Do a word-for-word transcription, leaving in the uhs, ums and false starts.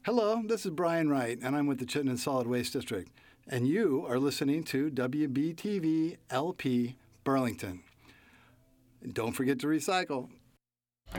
Hello, this is Brian Wright, and I'm with the Chittenden Solid Waste District, and you are listening to W B T V L P Burlington. And don't forget to recycle.